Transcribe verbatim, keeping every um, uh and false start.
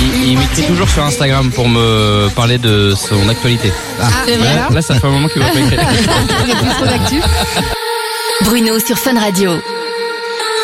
il, il m'écrit toujours sur Instagram pour me parler de son actualité. Ah, c'est vrai. Là, là, ça fait un moment qu'il va pas écrire. Il y a plus trop d'actu. Bruno sur Fun Radio.